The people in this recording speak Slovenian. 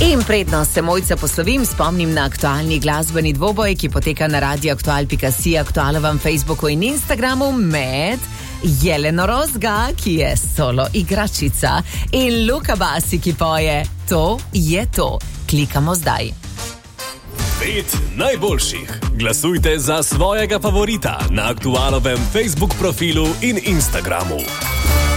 In predno se Mojca poslovim, spomnim na aktualni glasbeni dvoboj, ki poteka na radioaktual.si, aktualovem Facebooku in Instagramu med Jeleno Rozga, ki je solo igračica, in Luka Basi, ki poje To je to. Klikamo zdaj. 5 najboljših. Glasujte za svojega favorita na aktualovem Facebook profilu in Instagramu.